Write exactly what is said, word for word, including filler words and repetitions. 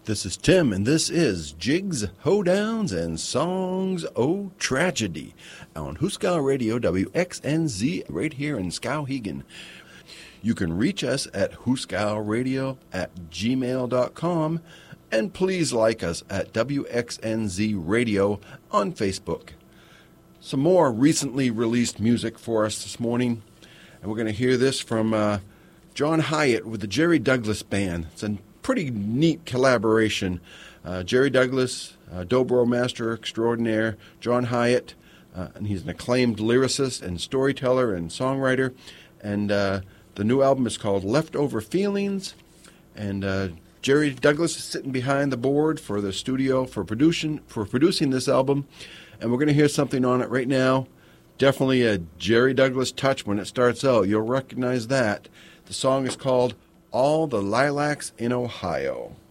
This is Tim, and this is Jigs, Hoedowns, and Songs O' Tragedy on Hooskow Radio, W X N Z, right here in Skowhegan. You can reach us at hooskowradio at gmail dot com, and please like us at W X N Z Radio on Facebook. Some more recently released music for us this morning, and we're going to hear this from uh, John Hiatt with the Jerry Douglas Band. It's a pretty neat collaboration. Uh, Jerry Douglas, uh, dobro master extraordinaire, John Hiatt, uh, and he's an acclaimed lyricist and storyteller and songwriter. And uh, the new album is called Leftover Feelings. And uh, Jerry Douglas is sitting behind the board for the studio for producing for producing this album. And we're going to hear something on it right now. Definitely a Jerry Douglas touch when it starts out. You'll recognize that. The song is called All the Lilacs in Ohio.